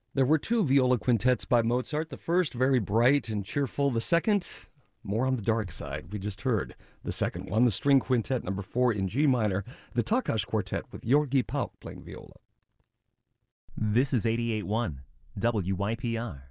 There were two viola quintets by Mozart. The first, very bright and cheerful. The second, more on the dark side. We just heard the second one, the string quintet number 4 in G minor, the Takács Quartet with György Pauk playing viola. This is 88.1 WYPR.